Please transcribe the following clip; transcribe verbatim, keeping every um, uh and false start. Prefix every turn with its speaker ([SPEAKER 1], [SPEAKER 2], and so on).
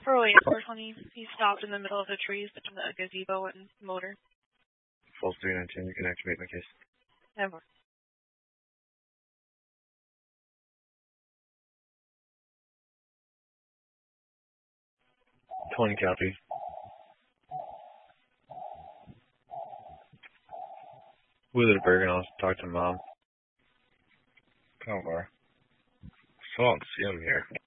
[SPEAKER 1] four oh eight, four twenty. He stopped in the middle of the trees between the gazebo and motor.
[SPEAKER 2] False three nineteen, you can activate my case.
[SPEAKER 1] Never.
[SPEAKER 2] twenty copy. Wheeler to Bergen, I'll talk to mom.
[SPEAKER 3] Come on. Still don't see him here.